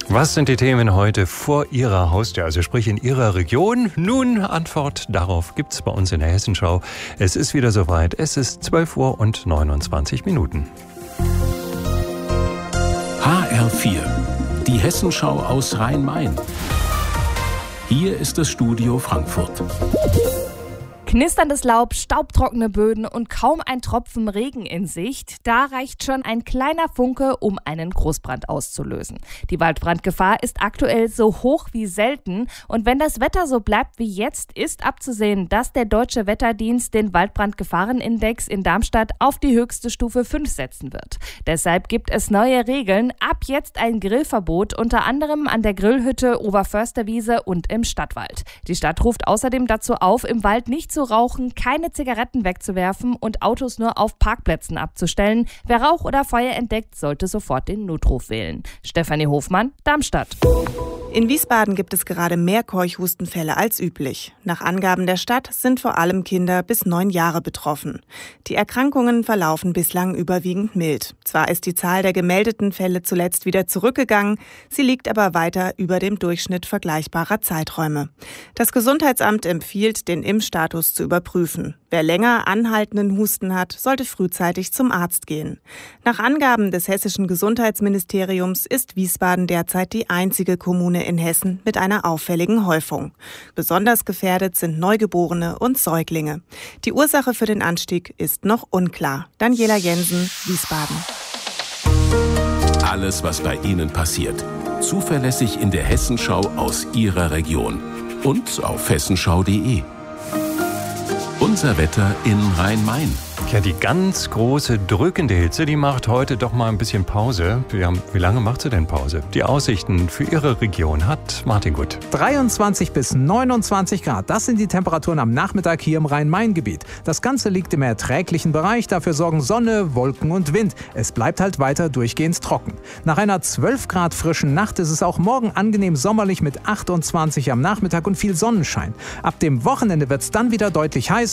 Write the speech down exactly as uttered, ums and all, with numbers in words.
Was sind die Themen heute vor Ihrer Haustür, also sprich in Ihrer Region? Nun, Antwort darauf gibt's bei uns in der Hessenschau. Es ist wieder soweit. Es ist zwölf Uhr und neunundzwanzig Minuten. H R vier, die Hessenschau aus Rhein-Main. Hier ist das Studio Frankfurt. Knisterndes Laub, staubtrockene Böden und kaum ein Tropfen Regen in Sicht. Da reicht schon ein kleiner Funke, um einen Großbrand auszulösen. Die Waldbrandgefahr ist aktuell so hoch wie selten. Und wenn das Wetter so bleibt wie jetzt, ist abzusehen, dass der Deutsche Wetterdienst den Waldbrandgefahrenindex in Darmstadt auf die höchste Stufe fünf setzen wird. Deshalb gibt es neue Regeln. Ab jetzt ein Grillverbot, unter anderem an der Grillhütte, Oberförsterwiese und im Stadtwald. Die Stadt ruft außerdem dazu auf, im Wald nicht zu rauchen, keine Zigaretten wegzuwerfen und Autos nur auf Parkplätzen abzustellen. Wer Rauch oder Feuer entdeckt, sollte sofort den Notruf wählen. Stefanie Hofmann, Darmstadt. In Wiesbaden gibt es gerade mehr Keuchhustenfälle als üblich. Nach Angaben der Stadt sind vor allem Kinder bis neun Jahre betroffen. Die Erkrankungen verlaufen bislang überwiegend mild. Zwar ist die Zahl der gemeldeten Fälle zuletzt wieder zurückgegangen, sie liegt aber weiter über dem Durchschnitt vergleichbarer Zeiträume. Das Gesundheitsamt empfiehlt, den Impfstatus zu überprüfen. Wer länger anhaltenden Husten hat, sollte frühzeitig zum Arzt gehen. Nach Angaben des hessischen Gesundheitsministeriums ist Wiesbaden derzeit die einzige Kommune in Hessen mit einer auffälligen Häufung. Besonders gefährdet sind Neugeborene und Säuglinge. Die Ursache für den Anstieg ist noch unklar. Daniela Jensen, Wiesbaden. Alles, was bei Ihnen passiert. Zuverlässig in der Hessenschau aus Ihrer Region. Und auf hessenschau punkt de. Unser Wetter in Rhein-Main. Ja, die ganz große, drückende Hitze, die macht heute doch mal ein bisschen Pause. Wir haben, wie lange macht sie denn Pause? Die Aussichten für Ihre Region hat Martin Gut. dreiundzwanzig bis neunundzwanzig Grad, das sind die Temperaturen am Nachmittag hier im Rhein-Main-Gebiet. Das Ganze liegt im erträglichen Bereich, dafür sorgen Sonne, Wolken und Wind. Es bleibt halt weiter durchgehend trocken. Nach einer zwölf Grad frischen Nacht ist es auch morgen angenehm sommerlich mit achtundzwanzig am Nachmittag und viel Sonnenschein. Ab dem Wochenende wird es dann wieder deutlich heiß.